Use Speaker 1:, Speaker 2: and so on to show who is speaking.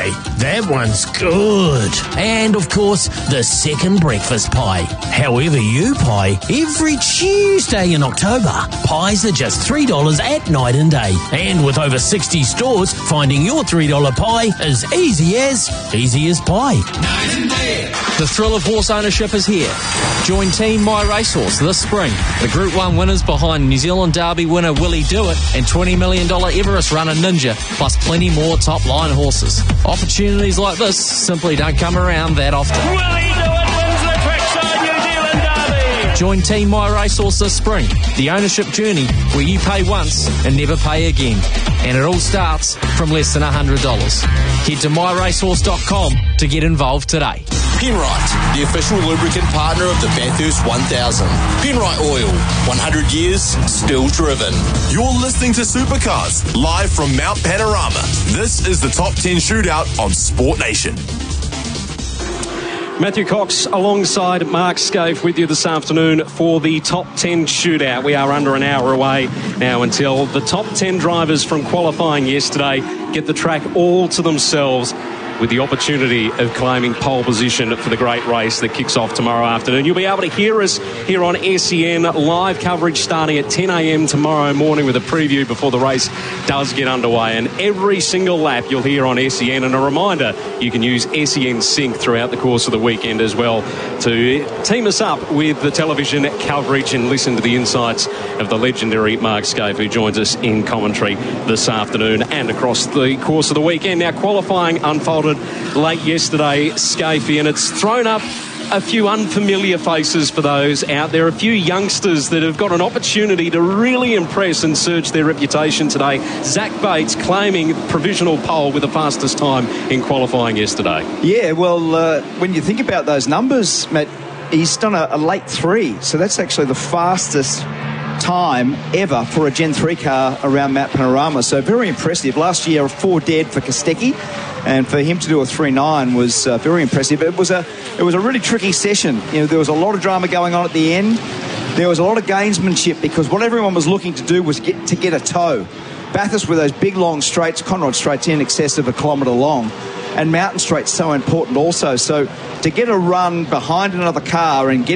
Speaker 1: pie. That one's good. And, of course, the second breakfast pie. However you pie, every Tuesday in October, pies are just $3 at night and day. And with over 60 stores, finding your $3 pie is easy as pie.
Speaker 2: Night and day.
Speaker 3: The thrill of horse ownership is here. Join Team My Racehorse this spring. The Group 1 winners behind New Zealand Derby winner Willie Dewitt and $20 million Everest runner Ninja, plus plenty more top-line horses. Opportunities like this simply don't come around that often.
Speaker 4: Willie Dewitt wins the Trackside New Zealand Derby.
Speaker 3: Join Team My Racehorse this spring. The ownership journey where you pay once and never pay again. And it all starts from less than $100. Head to myracehorse.com to get involved today.
Speaker 5: Penrite, the official lubricant partner of the Bathurst 1000. Penrite Oil, 100 years, still driven.
Speaker 6: You're listening to Supercars, live from Mount Panorama. This is the Top 10 Shootout on Sport Nation.
Speaker 7: Matthew Cox alongside Mark Scaife with you this afternoon for the Top 10 Shootout. We are under an hour away now until the top 10 drivers from qualifying yesterday get the track all to themselves, with the opportunity of claiming pole position for the great race that kicks off tomorrow afternoon. You'll be able to hear us here on SEN, live coverage starting at 10 a.m. tomorrow morning with a preview before the race does get underway. And every single lap you'll hear on SEN. And a reminder, you can use SEN Sync throughout the course of the weekend as well to team us up with the television coverage and listen to the insights of the legendary Mark Scaife, who joins us in commentary this afternoon and across the course of the weekend. Now, qualifying unfolded late yesterday, Scaife, and it's thrown up a few unfamiliar faces for those out there, a few youngsters that have got an opportunity to really impress and surge their reputation today. Zach Bates claiming provisional pole with the fastest time in qualifying yesterday.
Speaker 8: Yeah, well, when you think about those numbers, Matt, he's done a late 3, so that's actually the fastest time ever for a Gen 3 car around Mount Panorama, so very impressive. Last year, 4 dead for Kostecki, and for him to do a 3.9 was very impressive. It was a really tricky session. You know, there was a lot of drama going on at the end. There was a lot of gamesmanship because what everyone was looking to do was get a tow. Bathurst with those big long straights, Conrod straights in excess of 1 kilometre long, and mountain straights so important also. So to get a run behind another car and get